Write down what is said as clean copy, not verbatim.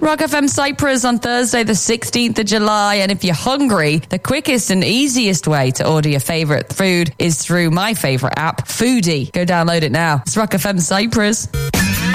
Rock FM Cyprus on Thursday, the 16th of July. And if you're hungry, the quickest and easiest way to order your favourite food is through my favourite app, Foodie. Go download it now. It's Rock FM Cyprus.